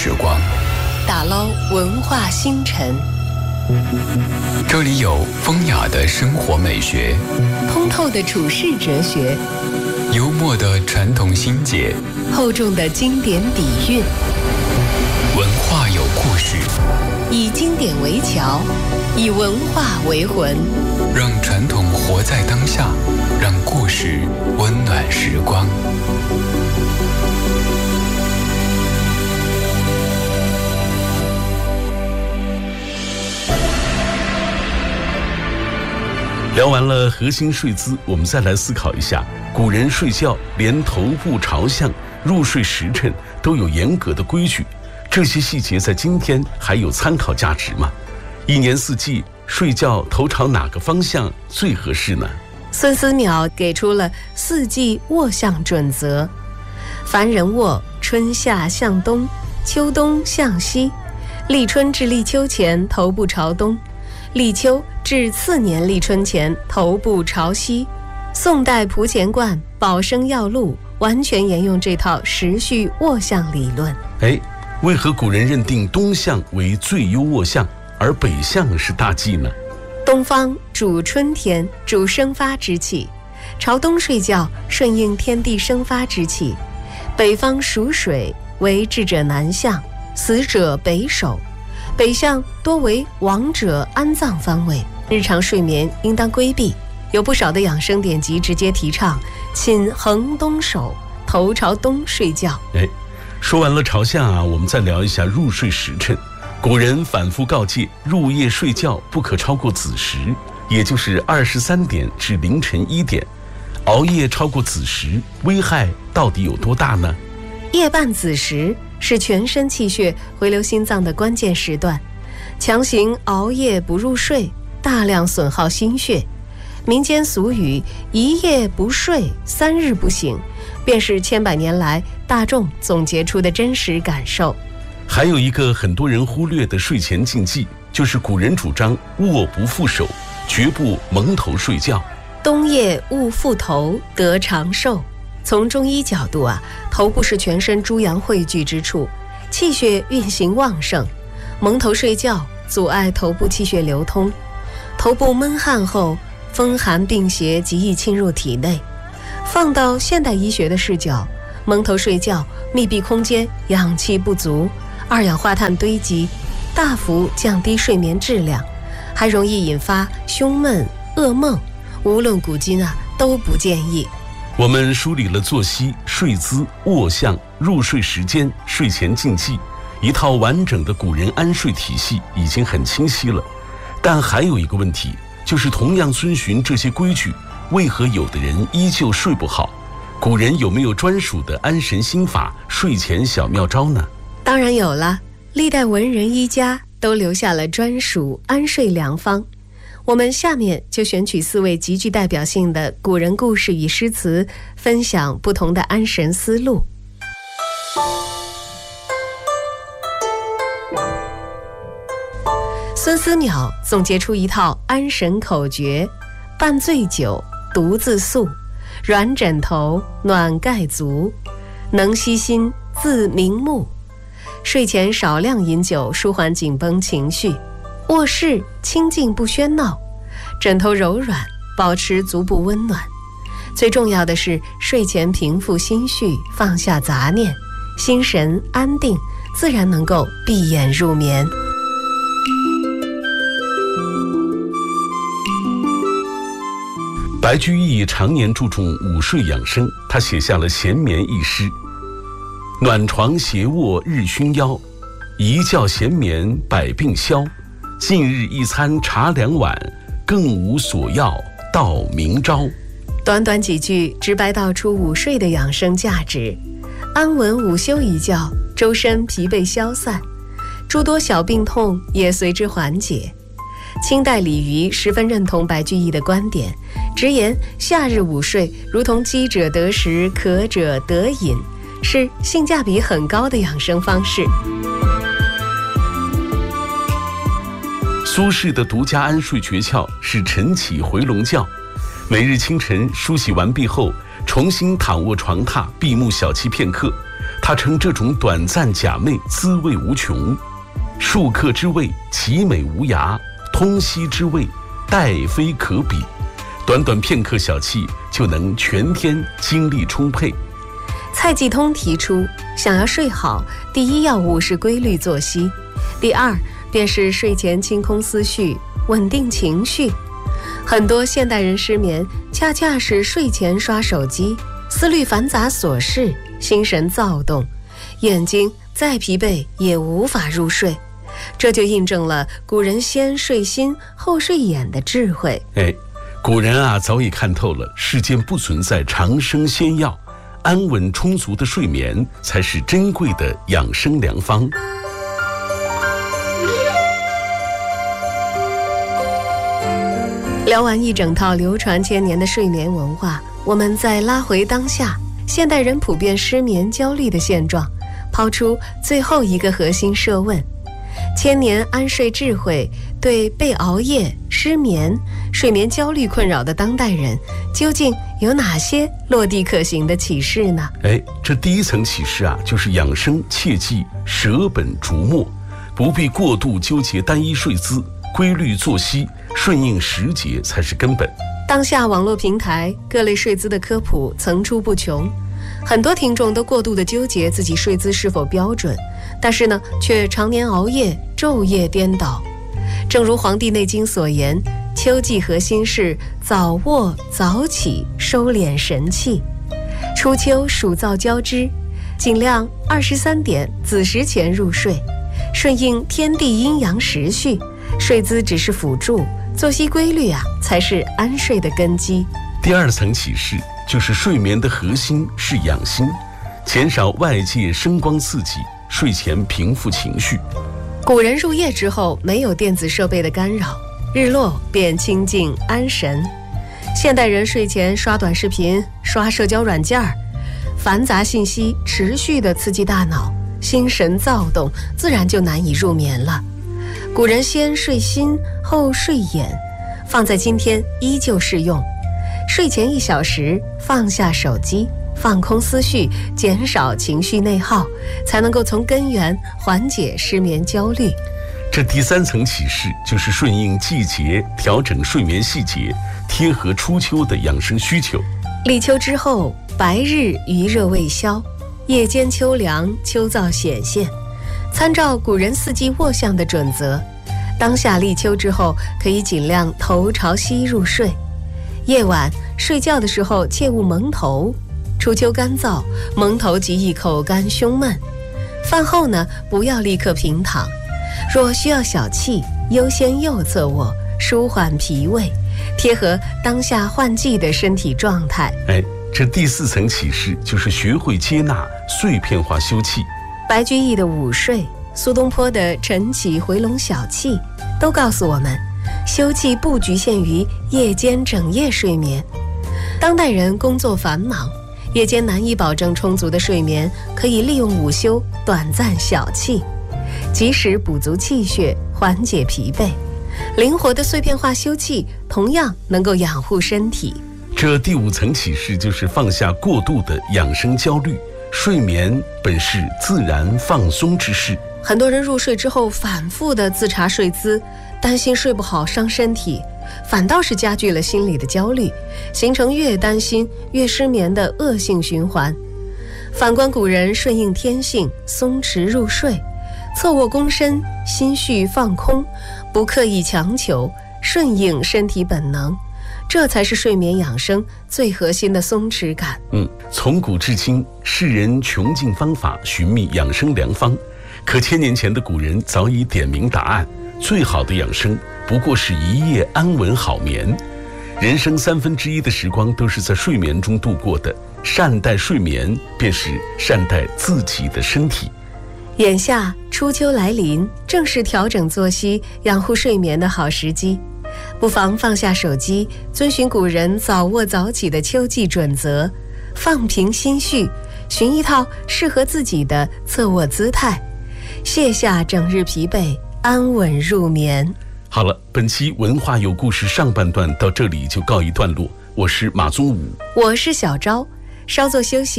时光， 打捞文化星辰。 这里有风雅的生活美学， 通透的处世哲学， 幽默的传统心结， 厚重的经典底蕴。 文化有故事， 以经典为桥，以文化为魂， 让传统活在当下，让故事温暖时光。 聊完了核心睡姿，我们再来思考一下，古人睡觉连头部朝向、入睡时辰都有严格的规矩，这些细节在今天还有参考价值吗？一年四季睡觉头朝哪个方向最合适呢？ 孙思邈给出了四季卧向准则：凡人卧，春夏向东，秋冬向西，立春至立秋前头部朝东，立秋至次年立春前头部朝西。宋代蒲乾观《保生要录》完全沿用这套时序卧向理论。 为何古人认定东向为最优卧向，而北向是大忌呢？ 东方主春天，主生发之气，朝东睡觉顺应天地生发之气。北方属水，为智者南向，死者北首。北向多为亡者安葬方位，日常睡眠应当规避。有不少的养生典籍直接提倡寝横东首，头朝东睡觉。 说完了朝向我们再聊一下入睡时辰。古人反复告诫，入夜睡觉不可超过子时，也就是23点至凌晨1点。熬夜超过子时，危害到底有多大呢？ 夜半子时是全身气血回流心脏的关键时段，强行熬夜不入睡，大量损耗心血。民间俗语一夜不睡3日不醒，便是千百年来大众总结出的真实感受。 还有一个很多人忽略的睡前禁忌，就是古人主张卧不覆手，绝不蒙头睡觉。 冬夜勿覆头，得长寿。从中医角度头部是全身诸阳汇聚之处，气血运行旺盛，蒙头睡觉阻碍头部气血流通，头部闷汗后，风寒病邪极易侵入体内。放到现代医学的视角，蒙头睡觉，密闭空间氧气不足，二氧化碳堆积，大幅降低睡眠质量，还容易引发胸闷、噩梦。无论古今都不建议。 我们梳理了作息、睡姿、卧向、入睡时间、睡前禁忌，一套完整的古人安睡体系已经很清晰了。但还有一个问题，就是同样遵循这些规矩，为何有的人依旧睡不好？古人有没有专属的安神心法、睡前小妙招呢？ 当然有了，历代文人医家都留下了专属安睡良方。我们下面就选取4位极具代表性的古人故事与诗词，分享不同的安神思路。孙思邈总结出一套安神口诀：半醉酒，独自宿，软枕头，暖盖足，能息心，自明目。睡前少量饮酒，舒缓紧绷情绪。卧室清静不喧闹，枕头柔软，保持足部温暖。最重要的是睡前平复心绪，放下杂念，心神安定，自然能够闭眼入眠。 白居易常年注重午睡养生，他写下了闲眠一诗：暖床斜卧日熏腰，一觉闲眠百病消。近日一餐茶2碗，更无所要到明朝。 短短几句直白道出午睡的养生价值。安稳午休一觉，周身疲惫消散，诸多小病痛也随之缓解。清代李渔十分认同白居易的观点，直言夏日午睡如同饥者得食，渴者得饮，是性价比很高的养生方式。 苏轼的独家安睡诀窍是晨起回笼觉，每日清晨梳洗完毕后，重新躺卧床榻，闭目小憩片刻， 他称这种短暂假寐滋味无穷，数刻之味其美无涯，通夕之味殆非可比。短短片刻小憩就能全天精力充沛。 蔡继通提出，想要睡好，第一要务是规律作息，第二便是睡前清空思绪，稳定情绪。很多现代人失眠，恰恰是睡前刷手机，思虑繁杂琐事，心神躁动，眼睛再疲惫也无法入睡。这就印证了古人先睡心后睡眼的智慧。 古人早已看透了世间不存在长生仙药，安稳充足的睡眠才是珍贵的养生良方。 聊完一整套流传千年的睡眠文化，我们再拉回当下，现代人普遍失眠焦虑的现状，抛出最后一个核心设问：千年安睡智慧对被熬夜、失眠、睡眠焦虑困扰的当代人，究竟有哪些落地可行的启示呢？ 这第一层启示就是养生切忌舍本逐末，不必过度纠结单一睡姿，规律作息，顺应时节才是根本。 当下网络平台各类睡姿的科普层出不穷，很多听众都过度地纠结自己睡姿是否标准，但是呢，却常年熬夜，昼夜颠倒。正如《黄帝内经》所言，秋季核心是早卧早起，收敛神气。初秋暑燥交织，尽量23点子时前入睡，顺应天地阴阳时序。睡姿只是辅助，作息规律才是安睡的根基。 第二层启示就是睡眠的核心是养心，减少外界声光刺激，睡前平复情绪。 古人入夜之后没有电子设备的干扰，日落便清静安神。现代人睡前刷短视频、刷社交软件，繁杂信息持续地刺激大脑，心神躁动，自然就难以入眠了。古人先睡心后睡眼，放在今天依旧适用。睡前1小时放下手机，放空思绪，减少情绪内耗，才能够从根源缓解失眠焦虑。 这第三层启示就是顺应季节，调整睡眠细节，贴合初秋的养生需求。 立秋之后，白日余热未消，夜间秋凉，秋燥显现。参照古人4季卧相的准则，当下立秋之后，可以尽量头朝西入睡。夜晚睡觉的时候切勿蒙头，初秋干燥，蒙头极易口干胸闷。饭后呢，不要立刻平躺，若需要小憩，优先右侧卧，舒缓脾胃，贴合当下换季的身体状态。 这第4层启示就是学会接纳碎片化休憩。 白居易的午睡，苏东坡的晨起回笼小憩，都告诉我们，休憩不局限于夜间整夜睡眠。当代人工作繁忙，夜间难以保证充足的睡眠，可以利用午休短暂小憩，及时补足气血，缓解疲惫。灵活的碎片化休憩同样能够养护身体。 这第5层启示就是放下过度的养生焦虑，睡眠本是自然放松之事。 很多人入睡之后反复的自查睡姿，担心睡不好伤身体，反倒是加剧了心理的焦虑，形成越担心越失眠的恶性循环。反观古人顺应天性，松弛入睡，侧卧躬身，心绪放空，不刻意强求，顺应身体本能，这才是睡眠养生最核心的松弛感。 从古至今，世人穷尽方法寻觅养生良方，可千年前的古人早已点明答案，最好的养生不过是一夜安稳好眠。人生1/3的时光都是在睡眠中度过的，善待睡眠便是善待自己的身体。 眼下初秋来临，正是调整作息、养护睡眠的好时机。不妨放下手机，遵循古人早卧早起的秋季准则，放平心绪，寻一套适合自己的侧卧姿态，卸下整日疲惫，安稳入眠。 好了，本期文化有故事上半段到这里就告一段落。我是马宗武， 我是小昭，稍作休息，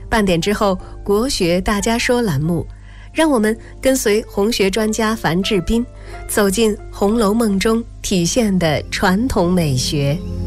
半点之后，国学大家说栏目，让我们跟随红学专家樊志斌，走进《红楼梦》中体现的传统美学。